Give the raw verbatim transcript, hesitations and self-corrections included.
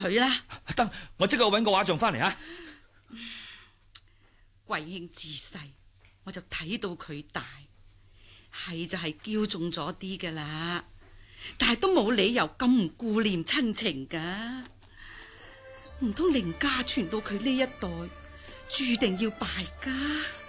佢啦。 得，我即刻搵個畫像翻嚟啊！ 貴兄自細我就睇到佢大，係就係驕縱咗啲噶啦，但係都冇理由咁唔顧念親情噶。唔通凌家傳到佢呢一代，注定要敗家？